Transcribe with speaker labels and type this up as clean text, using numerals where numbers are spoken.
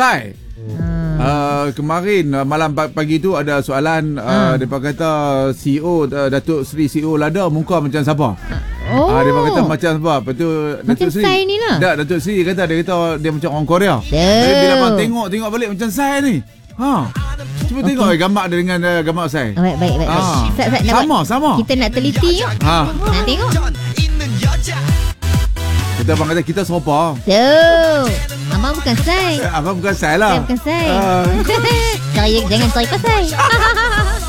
Speaker 1: Sai. Kemarin malam pagi tu ada soalan depa kata CEO Datuk Seri CEO Lada muka macam siapa? Dia kata macam siapa? Lepas tu
Speaker 2: Datuk Seri. Sai ni lah.
Speaker 1: Tak, Datuk Seri dia kata dia macam orang Korea. Jadi bila abang tengok balik macam Sai ni. Cuba tengok gambar dia dengan gambar Sai.
Speaker 2: Baik.
Speaker 1: Sama.
Speaker 2: Kita nak teliti yuk. Nak tengok.
Speaker 1: Kita abang kata kita serupa.
Speaker 2: Abang bukan Sai.
Speaker 1: Abang bukan Sai lah.
Speaker 2: Saya bukan Sai. Jangan cari pasal.